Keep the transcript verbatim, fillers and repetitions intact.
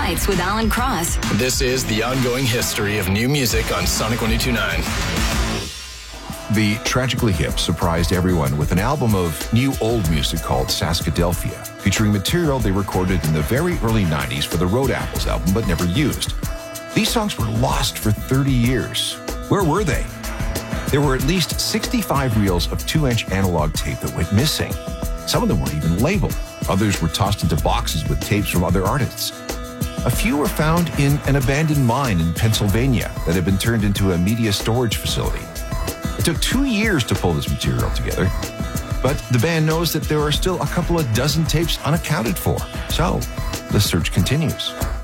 Nights with Alan Cross. This is the ongoing history of new music on Sonic one oh two point nine. The Tragically Hip surprised everyone with an album of new old music called Saskadelphia, featuring material they recorded in the very early nineties for the Road Apples album but never used. These songs were lost for thirty years. Where were they? There were at least sixty-five reels of two-inch analog tape that went missing. Some of them weren't even labeled. Others were tossed into boxes with tapes from other artists. A few were found in an abandoned mine in Pennsylvania that had been turned into a media storage facility. It took two years to pull this material together, but the band knows that there are still a couple of dozen tapes unaccounted for. So the search continues.